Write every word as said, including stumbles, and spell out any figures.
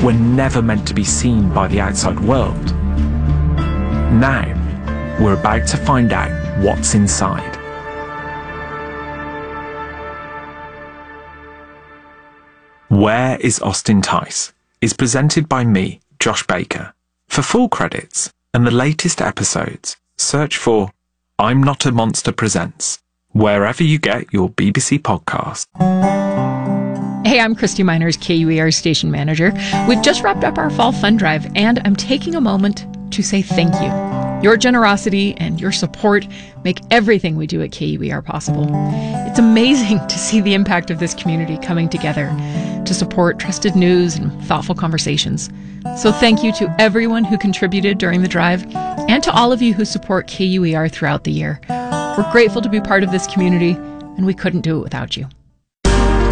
were never meant to be seen by the outside world. Now, we're about to find out what's inside. Where is Austin Tice is presented by me, Josh Baker. For full credits and the latest episodes, search for I'm Not a Monster Presents, wherever you get your B B C podcast. Hey, I'm Christy Miners, K U E R station manager. We've just wrapped up our fall fund drive, and I'm taking a moment to say thank you. Your generosity and your support make everything we do at K U E R possible. It's amazing to see the impact of this community coming together to support trusted news and thoughtful conversations. So thank you to everyone who contributed during the drive and to all of you who support K U E R throughout the year. We're grateful to be part of this community, and we couldn't do it without you.